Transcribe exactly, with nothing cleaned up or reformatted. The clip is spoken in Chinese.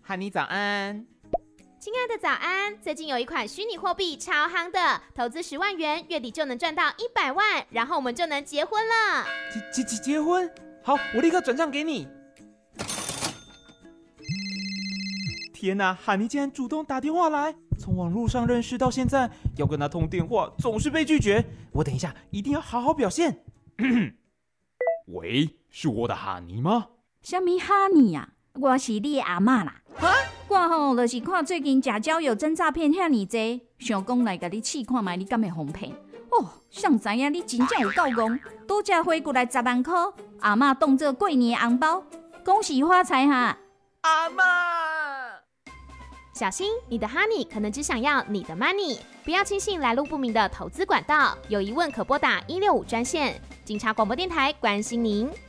汉妮早安。 亲爱的早安，最近有一款虚拟货币超夯的，投资十万元，月底就能赚到一百万，然后我们就能结婚了。 结结结婚？好，我立刻转账给你。天哪，汉妮竟然主动打电话来，从网络上认识到现在，要跟他通电话总是被拒绝，我等一下一定要好好表现。喂，是我的汉妮吗？ 什么哈尼啊？我是你的阿嬷啦。 哈？ 我吼就是看最近假交友真诈骗遐尼济，想讲来甲你试看卖，你敢会哄骗？哦，谁知影你真正有够戆，拄则汇过来十万块，阿嬷当作过年的红包，恭喜发财哈！ 阿嬷， 小心，你的 Honey 可能只想要你的 money， 不要轻信来路不明的投资管道，有疑问可拨打一六五专线。警察广播电台关心您。